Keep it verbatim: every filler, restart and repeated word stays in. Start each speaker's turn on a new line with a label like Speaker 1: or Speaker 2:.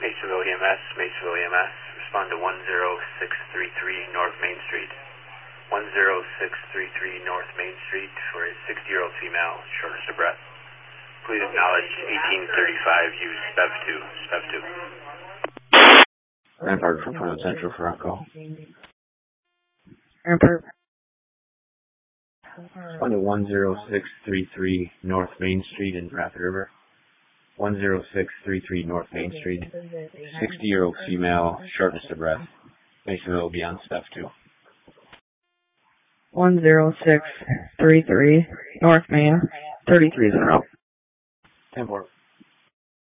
Speaker 1: Masonville E M S, Masonville E M S, respond to one zero six three three North Main Street. one zero six three three North Main Street for a sixty-year-old female, shortness of breath. Please acknowledge eighteen thirty-five, use S P E V two, S P E V two.
Speaker 2: Rampart from Point Central for on call.
Speaker 3: Rampart.
Speaker 2: Respond to one zero six three three North Main Street in Rapid River. one zero six three three North Main Street. sixty-year-old female, shortness of breath. Masonville will be on S P E V two.
Speaker 3: one zero six three three North Main, thirty-three zero.
Speaker 2: ten four.